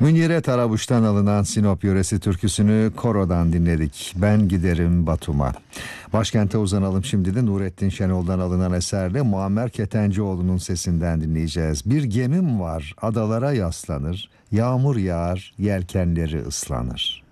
Münire Tarabuş'tan alınan Sinop yöresi türküsünü korodan dinledik. Ben giderim Batum'a. Başkente uzanalım şimdi de Nurettin Şenol'dan alınan eserle Muammer Ketencoğlu'nun sesinden dinleyeceğiz. Bir gemim var adalara yaslanır, yağmur yağar yelkenleri ıslanır.